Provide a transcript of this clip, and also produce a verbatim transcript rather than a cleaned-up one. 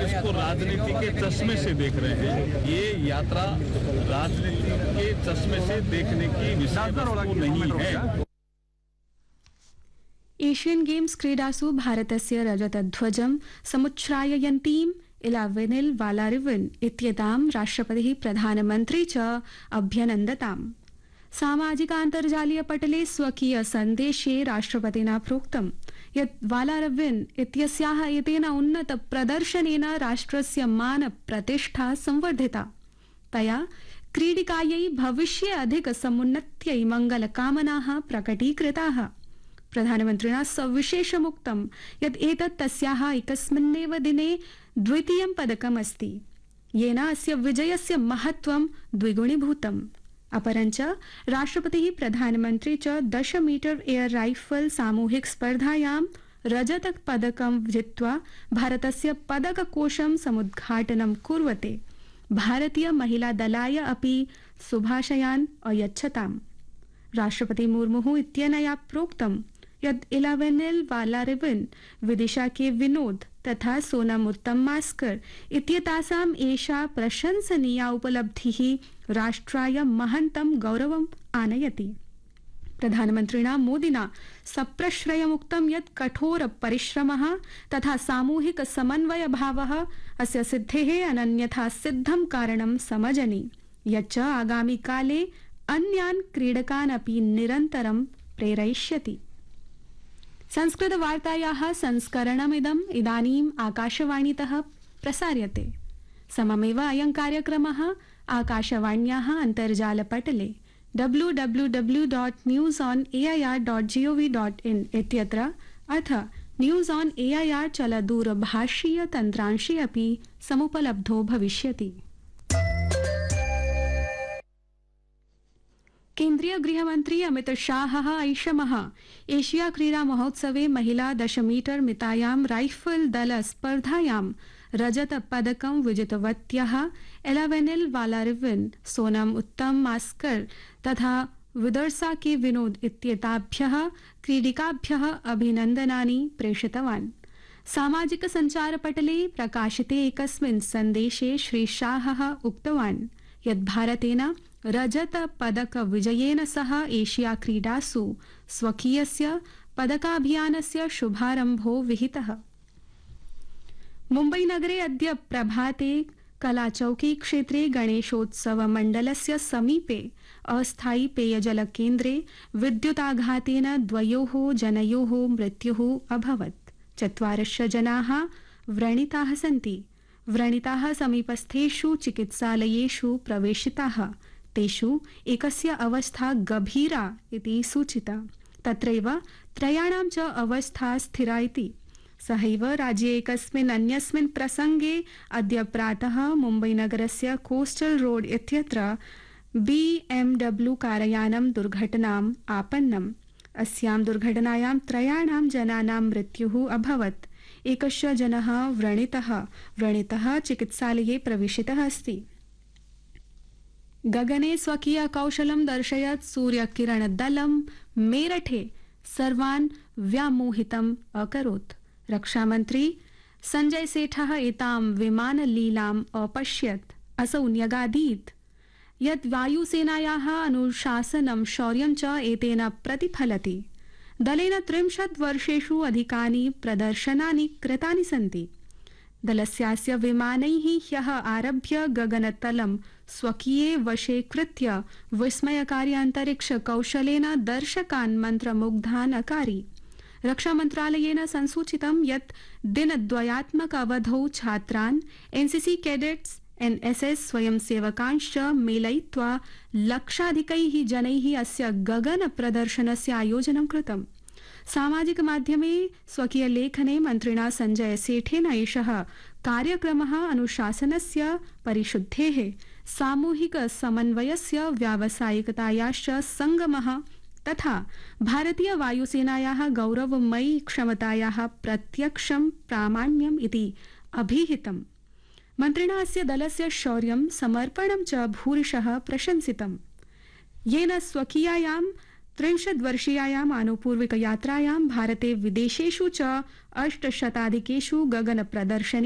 इसको राजनीति के चश्मे से देख रहे हैं। ये यात्रा राजनीति के चश्मे से देखने की विषय वस्तु नहीं है। एशियन गेम्स क्रीडासु भारतस्य रजतध्वजं समुच्छ्राययन्तीम् इलावेनिल वालारिवन इत्येतां राष्ट्रपतिः प्रधानमन्त्री च अभ्यनन्दताम्। सामाजिकान्तर्जालीय पटले स्वकीय सन्देशे राष्ट्रपतिना प्रोक्तं यत् वालारिवन इत्यस्याः एतेन उन्नत प्रदर्शनेन राष्ट्रस्य मान प्रतिष्ठा संवर्धिता। तया क्रीडिकायै भविष्ये अधिक समुन्नत्यै मङ्गलकामनाः प्रकटीकृताः। प्रधानमन्त्रिणा सविशेषमुक्तं यत् एतत् तस्याः एकस्मिन्नेव दिने द्वितीयं पदकमस्ति, येन अस्य विजयस्य महत्त्वं द्विगुणीभूतम्। अपरञ्च राष्ट्रपतिः प्रधानमन्त्री च दश मीटर एयर राइफल सामूहिक स्पर्धायां रजत पदकं जित्वा भारतस्य पदककोशं समुद्घाटनं कुर्वते भारतीय महिला दलाय अपि शुभाशयान् अयच्छताम्। राष्ट्रपति मुर्मु इत्यनया प्रोक्तं यत् इलावेनिल वालारिवन, विदिशा के विनोद तथा सोनम उत्तम मास्कर इत्येतासाम् एषा प्रशंसनीया उपलब्धिः राष्ट्राय महन्तं गौरवम् आनयति। प्रधानमन्त्रिणा मोदिना सप्रश्रयमुक्तं यत् कठोर परिश्रमः तथा सामूहिक समन्वय भावः अस्य सिद्धेः अनन्यथा सिद्धं कारणं समजनि, यच्च आगामि काले अन्यान् क्रीडकान् अपि निरन्तरं प्रेरयिष्यति। संस्कृत वार्तायाः संस्करणमिदम् इदानीम् आकाशवाणीतः प्रसार्यते। सममेव अयं कार्यक्रमः आकाशवाण्याः अन्तर्जालपटले W W W dot news on A I R dot G O V dot in इत्यत्र अथ news on A I R चलदूरभाषीय तन्त्रांशे अपि समुपलब्धो भविष्यति। केन्द्रीय गृहमन्त्री अमित शाहः ऐषमः एशिया क्रीडा महोत्सवे महिला दश मीटर मितायां राइफल दल स्पर्धायां रजत पदकं विजितवत्यः एलावेनिल वालारिवन, सोनम उत्तम मास्कर तथा विदर्सा के विनोद इत्येताभ्यः क्रीडिकाभ्यः अभिनन्दनानि प्रेषितवान्। सामाजिक सञ्चारपटले प्रकाशिते एकस्मिन् सन्देशे श्री शाहः उक्तवान् यत् भारतेन रजत पदक विजयेन सह एशिया क्रीडासु स्वकीयस्य पदकाभियानस्य शुभारम्भो विहितः। मुम्बई नगरे अद्य प्रभाते कलाचौकी क्षेत्रे गणेशोत्सव मण्डलस्य समीपे अस्थायी पेयजल केन्द्रे विद्युताघातेन द्वयोः जनयोः मृत्युः अभवत्। चत्वारश्च जनाः व्रणिताः सन्ति। व्रणिताः समीपस्थेषु चिकित्सालयेषु प्रवेशिताः। तेषु एकस्य अवस्था गभीरा इति सूचिता। तत्रैव त्रयाणां च अवस्था स्थिरा इति। सहैव राज्ये एकस्मिन् अन्यस्मिन् प्रसंगे अद्य प्रातः मुम्बई नगरस्य कोस्टल रोड इत्यत्र बी एम डब्ल्यू कारयानं दुर्घटनाम् आपन्नम्। अस्यां दुर्घटनायां त्रयाणां जनानां मृत्युः अभवत्। एकश्च जनः व्रणितः व्रणितः चिकित्सालये प्रविष्टः अस्ति। गगने स्वकीय कौशलं दर्शयत् सूर्यकिरणदलं मेरठे सर्वान् व्यामोहितम् अकरोत्। रक्षामन्त्री संजय सेठः एतां विमानलीलाम् अपश्यत्। असौ न्यगादीत् यत् वायुसेनायाः अनुशासनं शौर्यं च एतेन प्रतिफलति। दलेन त्रिंशत् वर्षेषु अधिकानि प्रदर्शनानि कृतानि सन्ति। दलस्यास्य विमानैः ह्यः आरभ्य गगनतलं स्वकीये वशे कृत्य विस्मयकारी अन्तरिक्ष कौशलेन दर्शकान् मन्त्रमुग्धान् अकारि। रक्षामन्त्रालयेन संसूचितं यत् दिनद्वयात्मक अवधौ छात्रान्, एनसीसी कैडेट्स, एनएसएस स्वयंसेवकांश्च मेलयित्वा लक्षाधिकैः जनैः अस्य गगन प्रदर्शनस्य आयोजनं कृतम्। सामाजिक माध्यमे स्वकीय लेखने मन्त्रिणा संजय सेठेन एषः कार्यक्रमः अनुशासनस्य, परिशुद्धेः, सामूहिक समन्वयस्य, व्यावसायिकतायाश्च संगमः तथा भारतीय वायुसेनायाः गौरवमयी क्षमतायाः प्रत्यक्षं प्रामाण्यम् इति अभिहितम्। मन्त्रिणा अस्य दलस्य शौर्यं, समर्पणं च भूरिशः प्रशंसितम्, येन स्वकीयायां त्रिंशद्वर्षीयायाम् आनुपूर्विक यात्रायां भारते विदेशेषु च अष्टशताधिकेषु गगन प्रदर्शनी